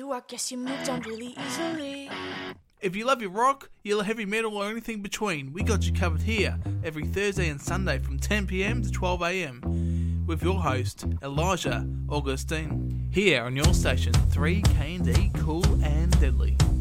Ooh, I guess you moved on really easily. If you love your rock, your heavy metal, or anything between, we got you covered here every Thursday and Sunday from 10 p.m. to 12 a.m. with your host, Elijah Augustine, here on your station 3K&D Cool and Deadly.